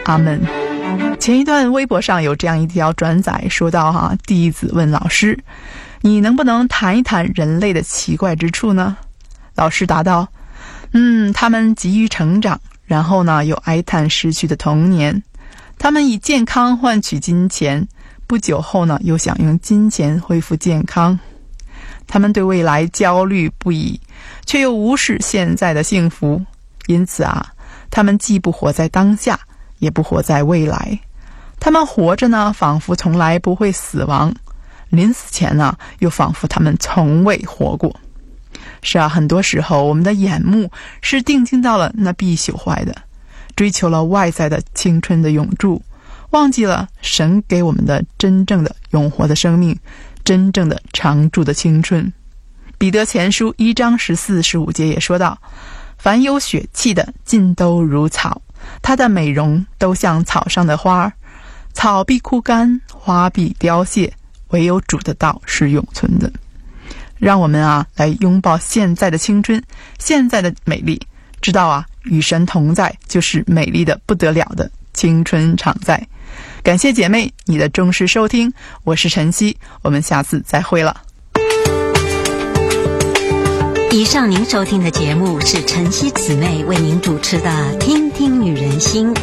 阿们。前一段微博上有这样一条转载，说到弟子问老师，你能不能谈一谈人类的奇怪之处呢？老师答道，他们急于成长，然后呢又哀叹失去的童年，他们以健康换取金钱，不久后呢又想用金钱恢复健康，他们对未来焦虑不已，却又无视现在的幸福，因此他们既不活在当下，也不活在未来。他们活着呢，仿佛从来不会死亡，临死前呢，又仿佛他们从未活过。是很多时候我们的眼目是定睛到了那必朽坏的，追求了外在的青春的永驻，忘记了神给我们的真正的永活的生命，真正的常驻的青春。彼得前书1章14、15节也说到，凡有血气的尽都如草，它的美容都像草上的花，草必枯干，花必凋谢，唯有主的道是永存的。让我们来拥抱现在的青春，现在的美丽，知道与神同在就是美丽的不得了的青春常在。感谢姐妹你的忠实收听，我是晨曦，我们下次再会了。 以上您收听的节目是晨曦姊妹为您主持的听听女人心。